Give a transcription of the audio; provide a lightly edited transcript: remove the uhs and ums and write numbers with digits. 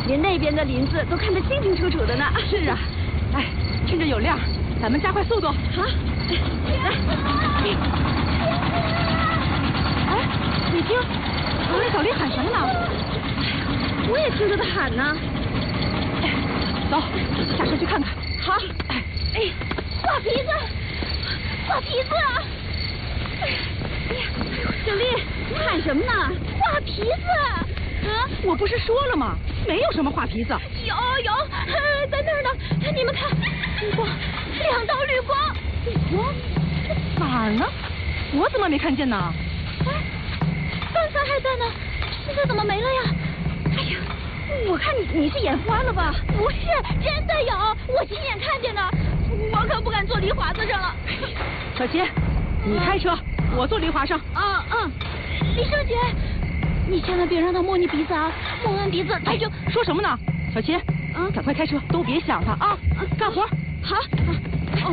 连那边的林子都看得清清楚楚的呢。 是啊，哎，趁着有亮，咱们加快速度。 好，来。 哎，你听，那小丽喊什么呢？ 我也听着他喊呢。 走，下车去看看。 好。哎，画皮子，画皮子啊！小丽，你喊什么呢？画皮子。啊！ 我不是说了吗？没有什么画皮子。 有，在那儿呢。你们看，绿光，2道绿光。绿光？ 哪儿呢？我怎么没看见呢？ 哎，刚才还在呢，现在怎么没了呀？哎呀，我看你是眼花了吧？不是，真的有，我亲眼看见的。我可不敢坐离华子上了。 小琪，你开车，我坐离华上。 李生姐。你千万别让他摸你鼻子啊！摸完鼻子他就…… 说什么呢？小琪，赶快开车，都别想他啊！干活。